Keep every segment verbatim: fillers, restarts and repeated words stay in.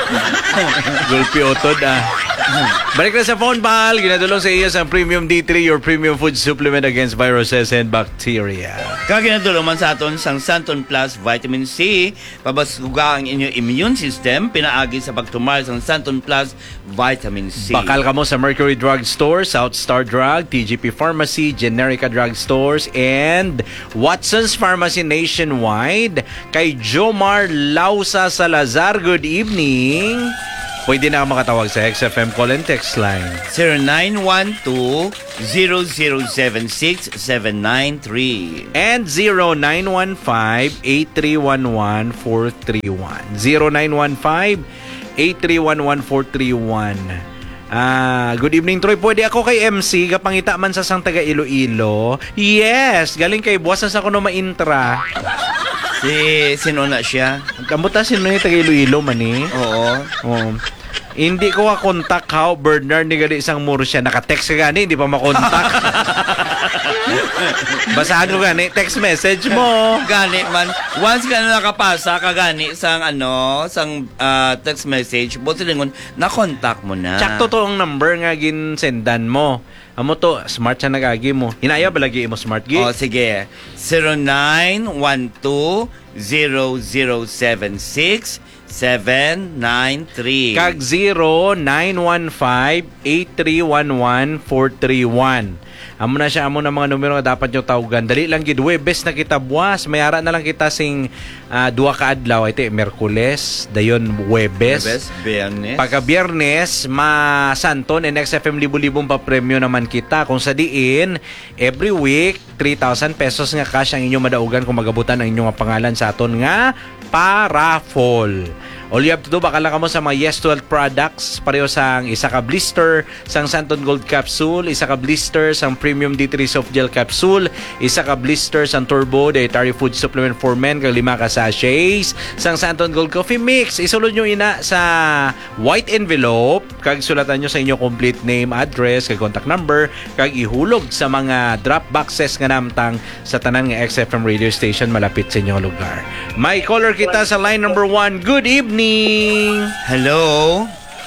Gulpi otod ah. Balik na sa phone pal. Ginadulong sa iyo sa Premium D three, your premium food supplement against viruses and bacteria. Kaginadulong man sa aton sang Santon Plus Vitamin C. Pabaskuga ang inyong immune system. Pinaagi sa pagtumal sang Santon Plus Vitamin C. Bakal ka mo sa Mercury Drug Store, South Star Drug, T G P Pharmacy, Generica Drug Stores, and Watson's Pharmacy nationwide. Kay Jomar Lausa Salazar, good evening. Pwede na makatawag sa X F M call and text line zero nine one two, zero zero seven six, seven nine three and zero nine one five, eight three one one, four three one. zero nine one five, eight three one one, four three one. Ah, good evening Troy. Pwede ako kay M C kapangita man sa sang taga Iloilo. Yes, galing kay boss na sa kuno maintra. Si sino na siya? Kamuta sino ni taga Iloilo man eh. Oo. Oo. Hindi ko ka-contact how Bernard ni gali isang muro siya. Naka-text ka gani, hindi pa makontak. Basahan ko gani, text message mo. Gani man. Once ka na nakapasa ka gani sang ano, sang uh, text message, buti lingon, na-contact mo na. Tsak totoong number nga ginsendan mo. Amo to, smart siya nagagi mo. Hinaya ba lagi mo smart gi? Oh, sige. zero nine one two, zero zero seven six, seven nine three Kag zero nine one five, eight three one one, four three one. Amo na siya, amo na mga numero nga dapat nyo tawagan. Dali lang gid, Webes na kita buwas. Mayara na lang kita sing uh, dua ka adlaw. Ito, Merkules, dayon Webes. Webes, Biyernes. Pagka Biyernes, ma-Santon and X F M libo-libong pa premyo naman kita. Kung sa diin, every week, three thousand pesos nga cash ang inyong madaugan kung magabutan ang inyong pangalan sa aton nga paraffol. All you have to do, baka lang ka mo sa mga Yes twelve products, pareho sang isa ka blister, sang Santon Gold Capsule, isa ka blister, sang Premium D three Soft Gel Capsule, isa ka blister, sang Turbo Dietary Food Supplement for Men, kag lima ka sachets, sang Santon Gold Coffee Mix. Isulod nyo ina sa white envelope, kag sulatan nyo sa inyo complete name, address, kag contact number, kag ihulog sa mga drop boxes nga namtang sa tanan nga X F M radio station malapit sa inyong lugar. May caller kita sa line number one. Good evening. Hello?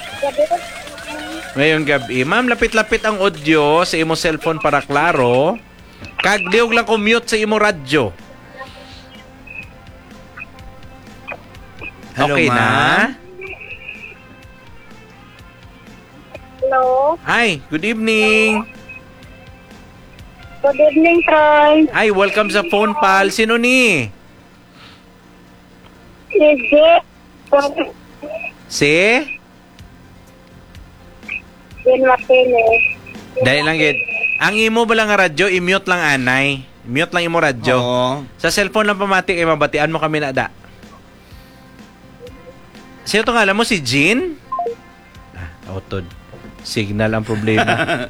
Ngayong gabi. Ma'am, lapit-lapit ang audio sa imo cellphone para klaro. Kag diog lang ko mute sa imo radyo. Hello, okay ma? na? Hello? Hi, good evening. Good evening, Troy. Hi, welcome sa phone pal. Sino ni? Sige. Si? Jin Martinez. Dahil lang gid. Ang imo ba lang nga radyo, i-mute lang anay. Mute lang imo radyo. Oo. Sa cellphone lang pamatik, ay mabatian mo kami na da. Sino to nga alam mo? Si Jean? Ah, otod. Signal ang problema.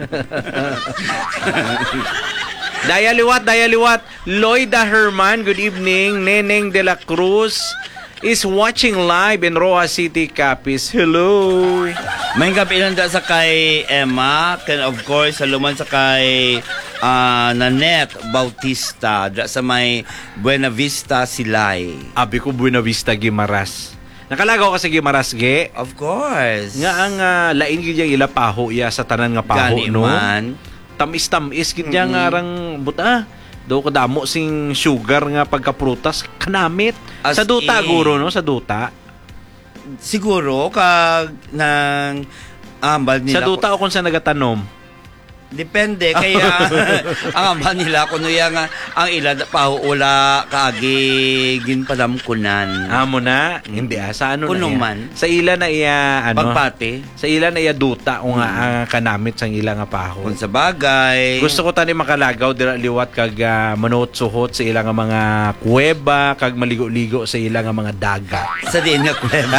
Daya liwat, daya liwat. Loida Herman, good evening. Neneng de la Cruz is watching live in Roa City, Capiz. Hello. May gabi lang da sa kay Emma, and of course, saluman sa kay uh, Nanette Bautista, da sa may Buena Vista, Silay. Abi ko Buena Vista, Gimaras. Nakalagaw ka sa Gimaras, ge? Of course. Nga ang uh, lain gid yang ilapaho iya sa tanan nga paho, Gani no? man. Tamis-tamis gid yang mm-hmm. arang buta. Do kadamo sing sugar nga pagkaprutas kanamit. As sa duta in, guro no, sa duta. Siguro kag nang ambal nila. Sa duta o kung sa nagatanom. Depende kaya ang ambal nila kuno ya nga ang ila pa ula kaagi ginpadamkunan. Amo na, hindi ah, sa ano kuno na iya? man. Sa ila na iya ano? Pagpati. Sa ila na iya duta o nga hmm. uh, kanamit sang ila nga paho. Kung sa bagay. Gusto ko tani makalagaw dira liwat kag uh, manuot-suhot sa ila nga mga kuweba kag maligo-ligo sa ila nga mga dagat. Sa diin nga kuweba.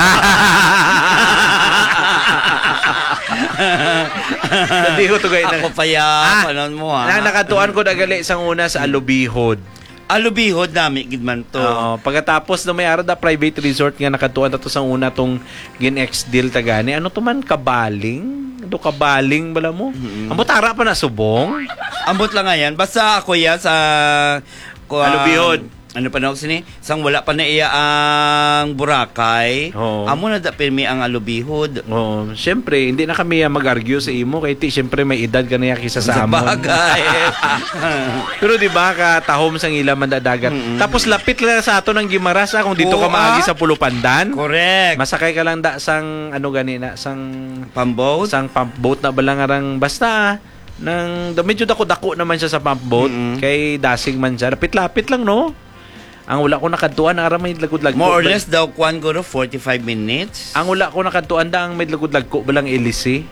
Hindi ko to gay Ako pa ya, ah, panon mo ha. Na nakatuan ko nagali sang una sa Alubihod. Alubihod nami gid man to. Oo, pagkatapos na may ara da private resort nga nakatuan na to sang una tong Gin-X deal tagani. Ano to man kabaling? Do kabaling bala mo? Mm-hmm. Ambot ara pa na subong. Ambot lang nga yan. Basta ako ya sa uh, Alubihod. ano pa na sini? Sang wala pa na iya ang Boracay. Oo. Amo na da pirmi ang alubihod. Oo, syempre hindi na kami ah, mag-argue sa imo kay ti syempre may edad ka na kisa sa Sa amon. bagay. Pero di ba ka tahom sang ila mandadagat. Mm-mm. Tapos lapit lang sa ato ng Gimaras ah, kung dito ka Oo, maagi ah. sa Pulupandan. Correct. Masakay ka lang da sang ano gani na sang Pamboat. sang pump boat na balangarang basta ah, nang da medyo dako-dako naman siya sa pump boat Mm-mm. kay dasing man siya. Lapit-lapit lang no. Ang wala ko nakadtuan ara may lagod-lagko. More or less daw kwan guro forty-five minutes Ang wala ko nakadtuan da ang may lagod-lagko balang Elise.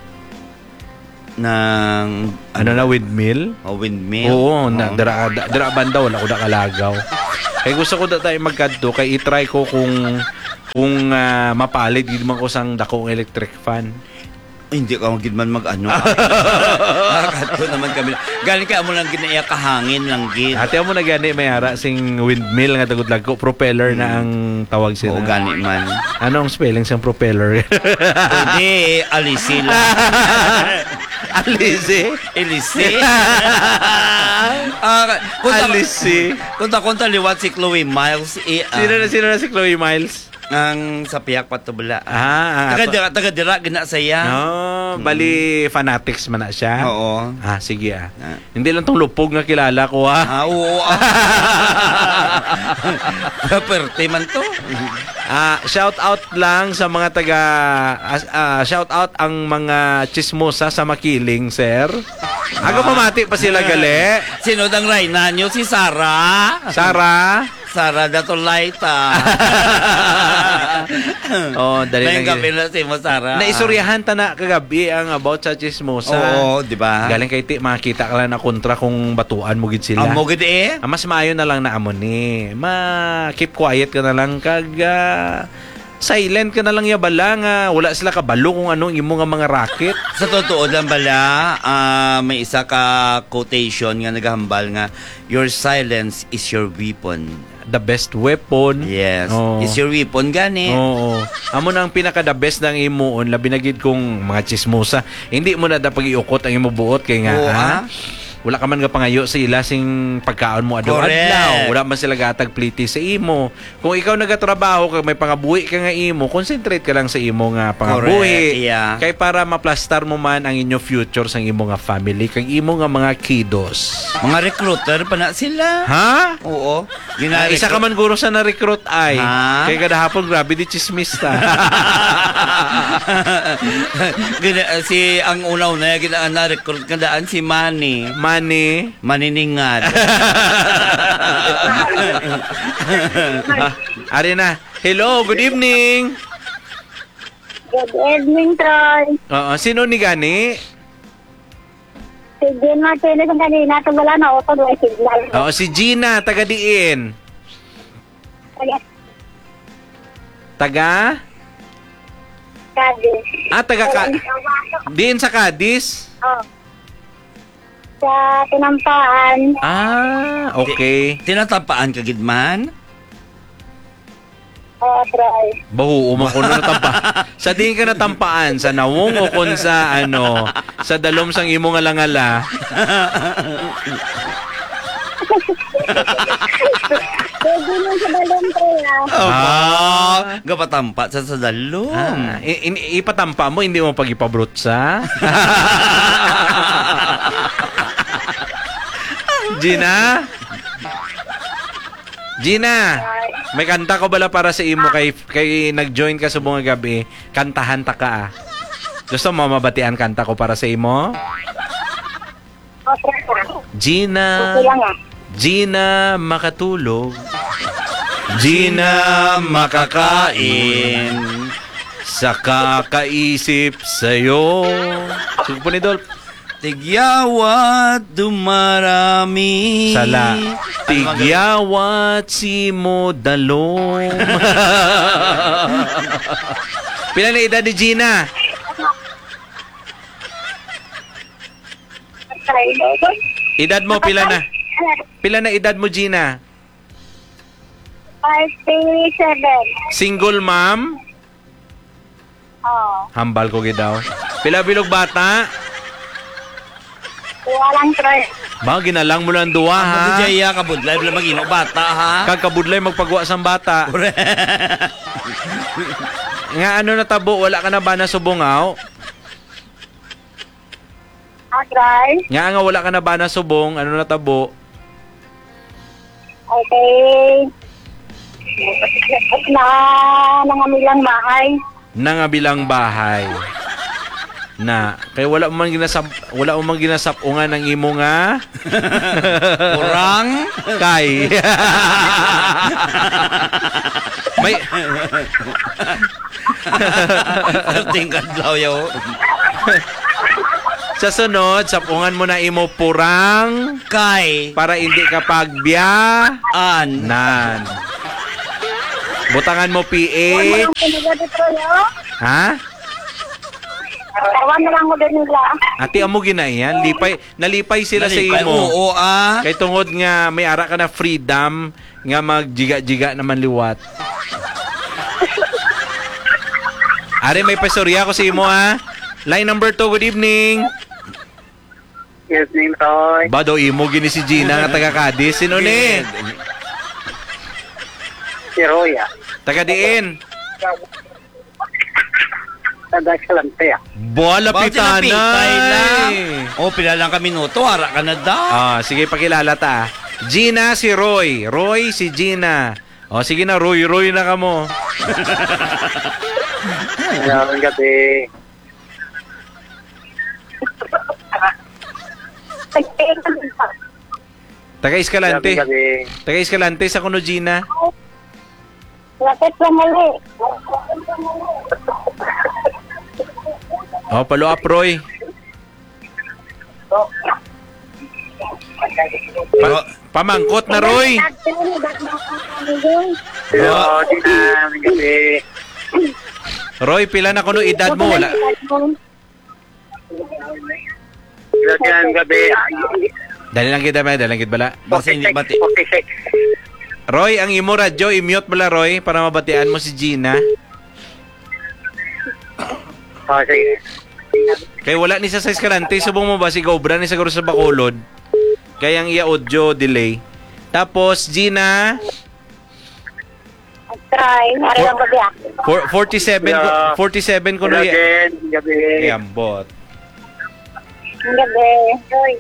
ng Ano na windmill? oh, windmill. Oo, na dira da- dira banda wala ko na kalagaw. Kay gusto ko da tayo magkadto kay i-try ko kung kung ah, mapalit gid man ko sang dakong electric fan. Ay, hindi ka magid man mag-ano. Nakakadto naman kami. Galing ka mo lang ginaya kahangin lang gid. Ate mo na gani may ara sing windmill nga tagod lagko propeller na ang tawag sila. Oo, gani man. Ano ang spelling sa propeller? Hindi, alisi lang. Alice. Elise. Ah, kunta, Alice. kunta-kunta liwat si Chloe Miles. Eh, ah, Sino na sino na si Chloe Miles? ang sa piyak patubla. Ah, Taga ah, dira, taga dira gina saya. no, bali fanatics man na siya. Oo. Ah, sige ah. Ah. Hindi lang tong lupog nga kilala ko ah. Ah, oo. Kaperte man to. Ah, shout out lang sa mga taga ah, ah, shout out ang mga chismosa sa Makiling, sir. Aga pamati pa sila gali. Sino dang Rayna nyo? Si Sarah. Sara. Sarah Datolaita. Oh, dali Ngayong lang. gabi na si mo, Sarah. Naisuryahan ta na kagabi ang about sa chismosa. Oo, di ba? Galing kay ti makita ka lang na kontra kung batuan mo gid sila. Ang mugid eh. Ah, mas maayo na lang na amo ni. Ma keep quiet ka na lang kag ah, silent ka na lang ya bala nga wala sila kabalo kung anong imo nga mga racket. Sa totoo lang bala, ah, may isa ka quotation nga naghambal nga, your silence is your weapon. The best weapon. Yes. Oo. Is your weapon gani. Oo. Amo na ang pinaka the best ng imuon labi na gid kong mga chismosa. Hindi mo na dapat iukot ang imo buot kay nga Oo, ah, ah. wala ka man nga pangayo sa ila sing pagkaon mo Correct. adlaw-adlaw. Wala man sila gatag pliti sa imo. Kung ikaw nagatrabaho kag may pangabuhi ka nga imo, concentrate ka lang sa imo nga pangabuhi. Correct, yeah. Kay para maplastar mo man ang inyo future sa imo nga family kag imo nga mga kiddos. Mga recruiter pa na sila. Ha? Oo. Ah, isa ka man guro sa na-recruit ay. Ha? Kay kada hapon grabe di chismis ta. Gina, si ang unaw na gina na recruit kadaan si Manny. Money. Maniningad. Ah, ari na. Hello, good evening. Good evening, Troy. Oo, sino ni gani? Si Jean Martinez ang kanina. Ito wala na auto do signal. Oo, si Gina, taga diin. Taga? Cadiz. Ah, taga ka diin sa Cadiz. Oh. Sa Tinampaan. Ah, okay. Tinatapaan ka gidman? Oh, Troy. Bahu, umang ko na natampa. Sa diin ka natampaan, sa nawong o kung sa ano, sa dalom sang imo nga langala. Pwede mo sa balon, Troy, ah. Ah, gapatampa sa sa dalom. Ah, i- i- ipatampa mo, hindi mo pag-ipabrutsa. Gina? Gina, may kanta ko bala para sa imo kay kay nag-join ka sa bunga gabi. Kantahan ta ka ah. Gusto mo mabatian kanta ko para sa imo? Oh, Troy. Gina, Okay lang, ah. Gina makatulog. Gina makakain. Sa kakaisip sa'yo. Sige po ni Dolph. Tigyawat dumarami. Sala. Tigyawat si mo dalom. Pila na edad ni Gina? Edad mo, pila na? Pila na edad mo, Gina? forty-seven. Single mom? Oh. Hambal ko gid daw. Pila bilog bata? Walang Troy. Ba, ginalang mo lang duwa, ha? Kabudjaya, kabudlay, wala magino bata, ha? Kagkabudlay magpagwa sang bata. Nga ano na tabo, wala ka na ba na subongaw? Ah, Troy. Nga nga wala ka na ba na subong, ano na tabo? Okay. At na nangamilang bahay. Nangabilang bahay. Na, kay wala mo man ginasap, wala mo man ginasapungan ng imo nga Kurang. kay. May Tingkad daw yaw. sa sunod, sapungan mo na imo purang Kay. para hindi ka pagbiya An. nan. Butangan mo P H. Walang pinagado Troy, oh. Ha? Tawan na lang ko din nila. Ati amo ginayan, lipay, nalipay sila Nalipay, sa imo. Oo, ah. Kay tungod nga may ara ka na freedom nga magjiga-jiga naman liwat. Are may pastorya ko sa imo, ha. Line number two, good evening. Yes, name Troy. Bado imo gini si Gina nga taga Cadiz. Sino ni? Si Roya. Taga diin. Taga Kalante, ah. Bola Bakit pitanay. napitay lang? Oh, pila lang kami minuto, hara ka na daw. Ah, sige pakilala ta. Gina si Roy, Roy si Gina. Oh, sige na Roy, Roy na kamo. Ngayon gabi. Taga Escalante. gabi. Taga Escalante sa kuno Gina. Lapit lang mali. Oh, follow up Roy. Pa- pamangkot na Roy. Hello, Gina. Gabi. Roy, pila na kuno edad mo? Wala. Hello, Gina. Gabi. Dali lang kita ba? Dali lang kita bala. Basta hindi bati. forty-six. Roy, ang imo radyo, i-mute bala Roy para mabatian mo si Gina. Oh, sige. Kay wala ni sa sa Escalante, subong mo ba si Gobra ni siguro sa Bacolod? Kaya ang iya audio delay. Tapos Gina, Try. Ari lang gabi, ah. for, forty-seven ko, Yeah. forty-seven ko Hello, no Jen. Gabi. yambot. Gabi. Roy.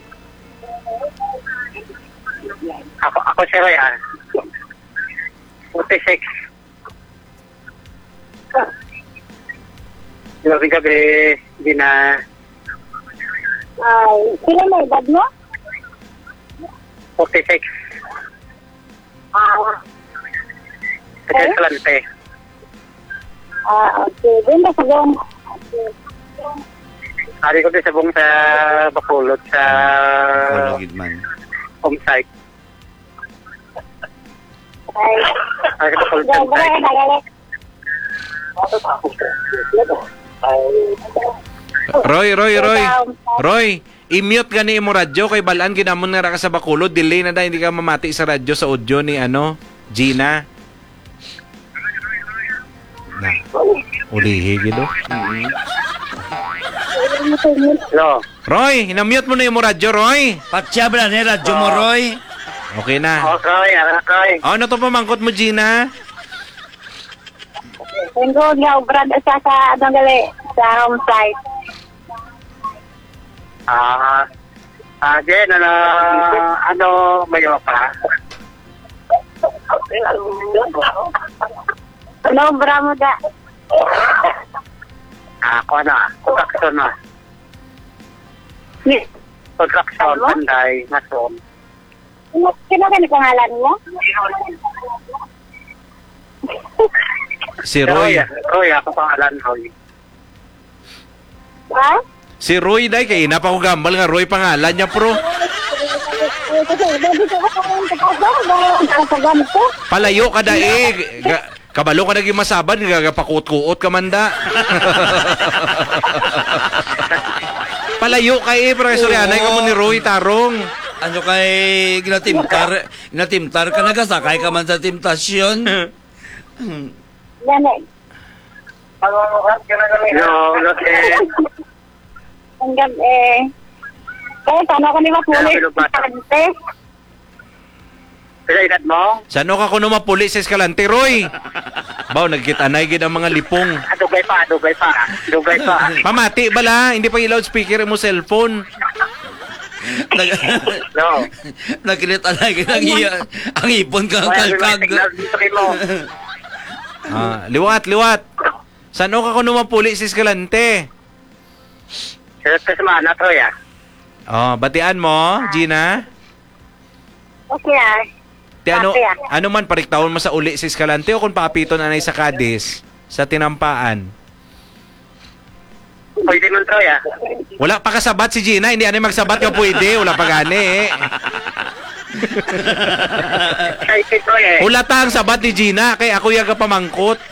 Ako, ako si Roy, ah. forty-six. Gabi, gabi. Gina. Ay, sino na edad mo? forty-six. Ah. Taga Kalante. Ah, okay. Doon ba sa buong? Ari ko din sa buong sa Bacolod sa Wala gid man. home site. Ay. Ari ko Bacolod sa home site. Roy, Roy, Roy. Roy, i-mute gani imo radyo kay balaan ginamon nga ra ka sa Bacolod, delay na dahil hindi ka mamati sa radyo sa audio ni ano, Gina. Na. Ulihi gido. Hello. Roy, ina-mute mo na imo radyo, Roy. Patya ba na radyo mo, Roy? Okay na. Okay, okay. Oh, ano to pamangkot mo, Gina? Tengo nga obrad sa sa adong gali sa home site. Ah, ah, Jen, ano, ano, mayo pa? Ano, bra mo da? Ako na, contraction na. Contraction, panday, nason. Sino ka ni pangalan mo? Si Roy. Roy, ako pangalan, Roy. Ha? Si Roy dai kay ina pa ko gambal nga Roy pangalan niya, pro. Palayo ka da eh. Ga- kabalo ka naging masaban, gagapakut-kuot ka manda. Palayo ka eh, Professor Yanay ka mo ni Roy Tarong. Ano kay ginatimtar, ginatimtar ka nagasakay ka man sa timtasyon. Ganun. Hello, okay. Ang gabi. Eh, paano ko ni mapulit? Ano ba? Kalante. Pila edad mo? Sano ka kuno mapuli sa Escalante, Roy? Baw, nagkitanay gid ang mga lipong. Ah, dugay pa, dugay pa. Dugay pa. Mamati bala, hindi pa i-loudspeaker mo cellphone. No. Nakilita na ang, iya- ang ipon ka ang Kaya may kalkag. signal dito kay mo. Ah, liwat, liwat. Sano ka kuno mapuli sa Escalante? Sa sa semana to ya. Oh, batian mo, Gina. Okay ah. Ti ano, Okay, ah. ano man pariktawon mo sa uli sa Escalante o kung paapiton anay sa Cadiz, sa tinampaan. Pwede man to ya. Wala pa kasabat si Gina, hindi anay magsabat ka pwede, wala pa gani eh. Sa ito to ya. Wala ta ang sabat ni Gina, kay ako yaga pamangkot.